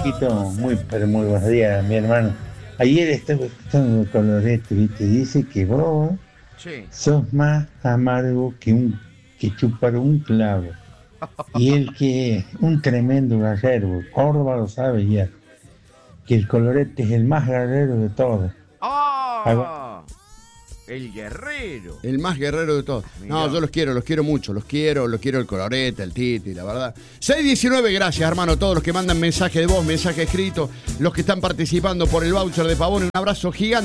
Paquito, pero muy buenos días, mi hermano. Ayer estaba escuchando Colorete, ¿viste? Dice que vos Sí. sos más amargo que chupar un clavo. Y él que es un tremendo guerrero, Córdoba lo sabe ya, que el Colorete es el más guerrero de todos. Aguante. ¡Ah! El guerrero. El más guerrero de todos. No, Mirá. yo los quiero mucho, los quiero el Colorete, el Titi, la verdad. 619, gracias, hermano, todos los que mandan mensaje de voz, mensaje escrito, los que están participando por el voucher de Pavón, un abrazo gigante.